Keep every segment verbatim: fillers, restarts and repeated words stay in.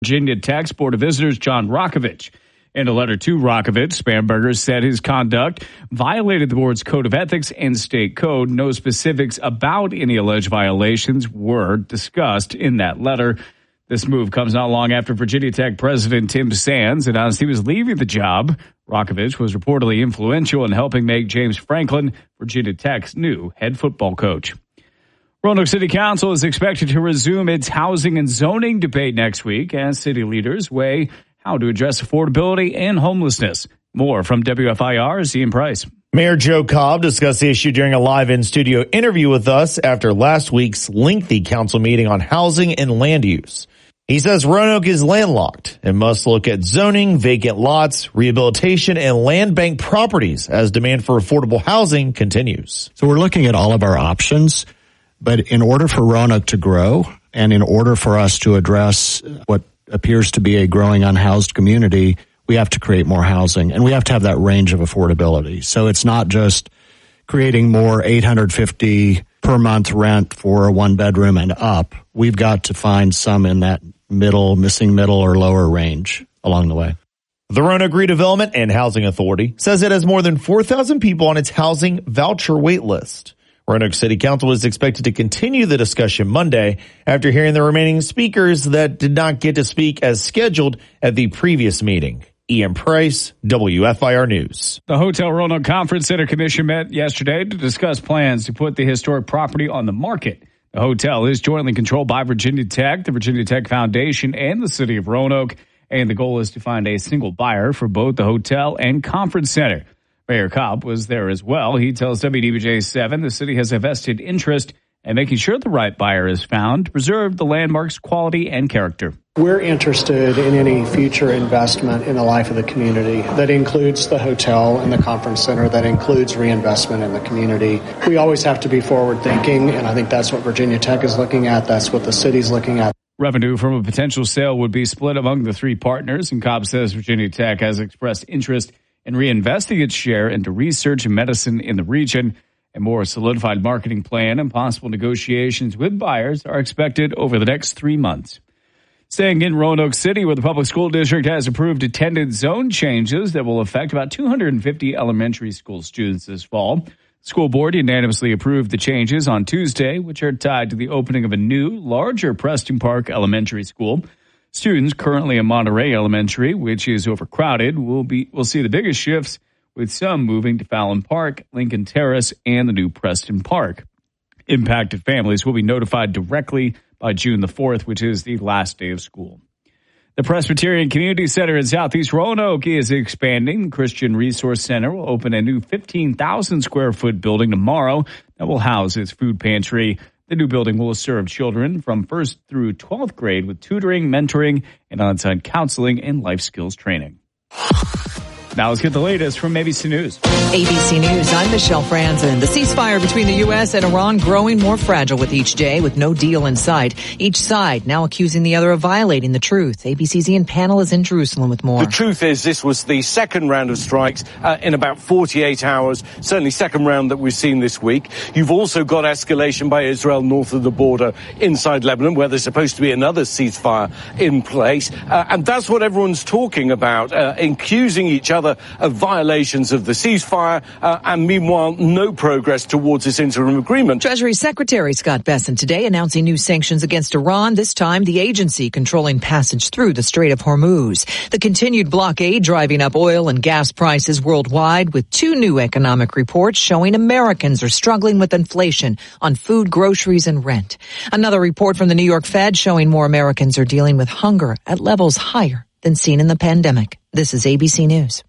Virginia Tech's Board of Visitors John Rakovich. In a letter to Rakovich, Spanberger said his conduct violated the board's code of ethics and state code. No specifics about any alleged violations were discussed in that letter. This move comes not long after Virginia Tech President Tim Sands announced he was leaving the job. Rakovich was reportedly influential in helping make James Franklin Virginia Tech's new head football coach. Roanoke City Council is expected to resume its housing and zoning debate next week as city leaders weigh how to address affordability and homelessness. More from W F I R's Ian Price. Mayor Joe Cobb discussed the issue during a live in-studio interview with us after last week's lengthy council meeting on housing and land use. He says Roanoke is landlocked and must look at zoning, vacant lots, rehabilitation, and land bank properties as demand for affordable housing continues. So we're looking at all of our options, but in order for Roanoke to grow and in order for us to address what appears to be a growing unhoused community, we have to create more housing and we have to have that range of affordability. So it's not just creating more eight hundred fifty per month rent for a one bedroom and up. We've got to find some in that middle, missing middle or lower range along the way. The Roanoke Redevelopment and Housing Authority says it has more than four thousand people on its housing voucher wait list. Roanoke City Council is expected to continue the discussion Monday after hearing the remaining speakers that did not get to speak as scheduled at the previous meeting. Ian Price, W F I R News. The Hotel Roanoke Conference Center Commission met yesterday to discuss plans to put the historic property on the market. The hotel is jointly controlled by Virginia Tech, the Virginia Tech Foundation, and the city of Roanoke, and the goal is to find a single buyer for both the hotel and conference center. Mayor Cobb was there as well. He tells W D B J seven the city has a vested interest in making sure the right buyer is found to preserve the landmark's quality and character. We're interested in any future investment in the life of the community that includes the hotel and the conference center, that includes reinvestment in the community. We always have to be forward thinking, and I think that's what Virginia Tech is looking at. That's what the city's looking at. Revenue from a potential sale would be split among the three partners, and Cobb says Virginia Tech has expressed interest in reinvesting its share into research and medicine in the region. A more solidified marketing plan and possible negotiations with buyers are expected over the next three months. Staying in Roanoke City, where the public school district has approved attendance zone changes that will affect about two hundred fifty elementary school students this fall. The school board unanimously approved the changes on Tuesday, which are tied to the opening of a new, larger Preston Park Elementary School. Students currently in Monterey Elementary, which is overcrowded, will be will see the biggest shifts, with some moving to Fallon Park, Lincoln Terrace, and the new Preston Park. Impacted families will be notified directly by June the fourth, which is the last day of school. The Presbyterian Community Center in Southeast Roanoke is expanding. The Christian Resource Center will open a new fifteen thousand square foot building tomorrow that will house its food pantry. The new building will serve children from first through twelfth grade with tutoring, mentoring, and on-site counseling and life skills training. Now let's get the latest from A B C News. A B C News, I'm Michelle Franzen. The ceasefire between the U S and Iran growing more fragile with each day, with no deal in sight. Each side now accusing the other of violating the truth. A B C's Ian Pannell is in Jerusalem with more. The truth is this was the second round of strikes uh, in about forty-eight hours, certainly second round that we've seen this week. You've also got escalation by Israel north of the border inside Lebanon, where there's supposed to be another ceasefire in place. Uh, and that's what everyone's talking about, uh, accusing each other of violations of the ceasefire, uh, and meanwhile, no progress towards this interim agreement. Treasury Secretary Scott Bessent today announcing new sanctions against Iran, this time the agency controlling passage through the Strait of Hormuz. The continued blockade driving up oil and gas prices worldwide, with two new economic reports showing Americans are struggling with inflation on food, groceries, and rent. Another report from the New York Fed showing more Americans are dealing with hunger at levels higher than seen in the pandemic. This is A B C News.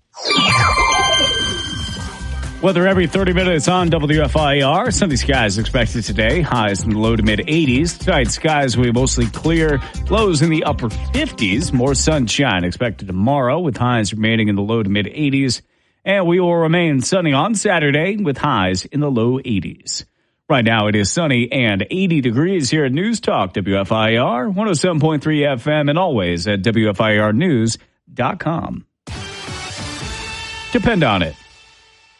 Weather every thirty minutes on W F I R. Sunny skies expected today. Highs in the low to mid eighties. Tonight skies will be mostly clear. Lows in the upper fifties. More sunshine expected tomorrow, with highs remaining in the low to mid eighties. And we will remain sunny on Saturday with highs in the low eighties. Right now it is sunny and eighty degrees here at News Talk W F I R one oh seven point three F M, and always at W F I R news dot com. Depend on it.